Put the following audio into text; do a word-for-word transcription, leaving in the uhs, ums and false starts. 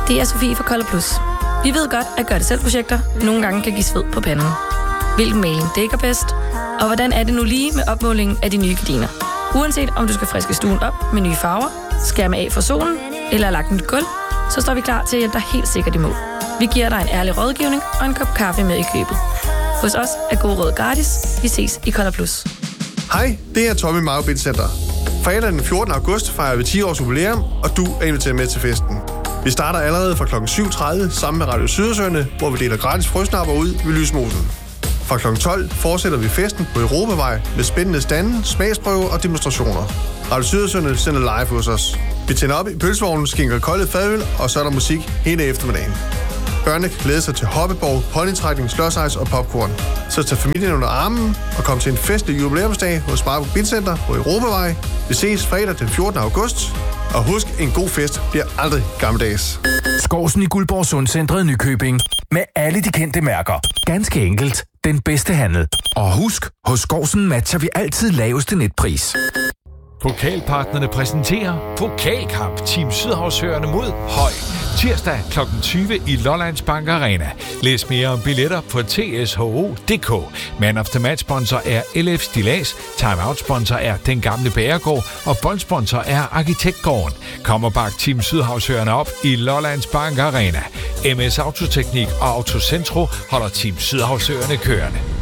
Det er Sofie fra Color Plus. Vi ved godt, at gøre det selv projekter nogle gange kan give sved på panden. Hvilken maling dækker bedst? Og hvordan er det nu lige med opmålingen af de nye gardiner? Uanset om du skal friske stuen op med nye farver, skærme af for solen eller lagt nyt gulv, så står vi klar til at hjælpe dig helt sikkert i mål. Vi giver dig en ærlig rådgivning og en kop kaffe med i købet. Hos os er god råd gratis. Vi ses i Color Plus. Hej, det er Tommy Mayo Bilcenter. Fredag den fjortende august fejrer vi ti års jubilæum, og du er inviteret med til festen. Vi starter allerede fra klokken syv tredive sammen med Radio Sydersøerne, hvor vi deler gratis frøsnapper ud ved Lysmosen. Fra klokken tolv fortsætter vi festen på Europavej med spændende stande, smagsprøver og demonstrationer. Radio Sydersøerne sender live hos os. Vi tænder op i pølsevognen, skænker koldet fadøl, og så er der musik hele eftermiddagen. Børnene kan glæde sig til hoppeborg, ponytrækning, slåsejs og popcorn. Så tag familien under armen og kom til en festlig jubilæumsdag hos Mayo Bilcenter på Europavej. Vi ses fredag den fjortende august. Og husk, en god fest bliver aldrig gammeldags. Skovsen i Guldborg Sundcentret Nykøbing. Med alle de kendte mærker. Ganske enkelt. Den bedste handel. Og husk, hos Skovsen matcher vi altid laveste netpris. Pokalpartnerne præsenterer Pokalkamp Team Sydhavsøerne mod Høj. Tirsdag klokken tyve i Lollands Bank Arena. Læs mere om billetter på t s h o punktum d k. Man of the Match sponsor er L F Stillads, Timeout sponsor er Den Gamle Bagergård og boldsponsor er Arkitektgården. Kom og bak Team Sydhavsøerne op i Lollands Bank Arena. M S Autoteknik og Autocentro holder Team Sydhavsøerne kørende.